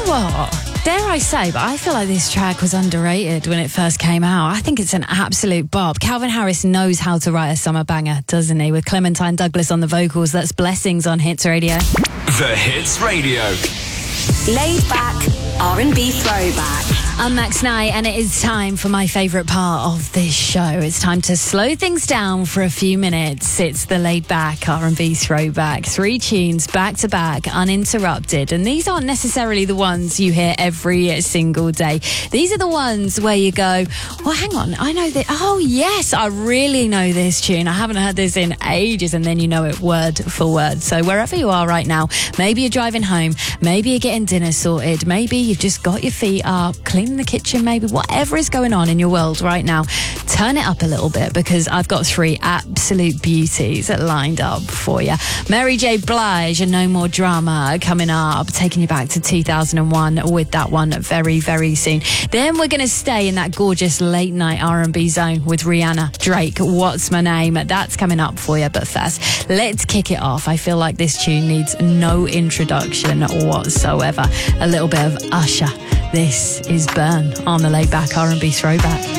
what? Dare I say, but I feel like this track was underrated when it first came out. I think it's an absolute bop. Calvin Harris knows how to write a summer banger, doesn't he? With Clementine Douglas on the vocals. That's Blessings on Hits Radio. The Hits Radio. Laid back R&B throwback. I'm Max Knight, and it is time for my favourite part of this show. It's time to slow things down for a few minutes. It's the laid back R&B throwback. 3 tunes back to back, uninterrupted. And these aren't necessarily the ones you hear every single day. These are the ones where you go, well, hang on, I know that. Oh, yes, I really know this tune. I haven't heard this in ages. And then you know it word for word. So wherever you are right now, maybe you're driving home, maybe you're getting dinner sorted, maybe you've just got your feet up, cleaning the kitchen, maybe whatever is going on in your world right now, turn it up a little bit, because I've got 3 absolute beauties lined up for you. Mary J. Blige and No More Drama coming up, taking you back to 2001 with that one very, very soon. Then we're going to stay in that gorgeous late night R&B zone with Rihanna, Drake, What's My Name? That's coming up for you. But first, let's kick it off. I feel like this tune needs no introduction whatsoever. A little bit of Usher. This is Burn on the Laid Back R&B Throwback.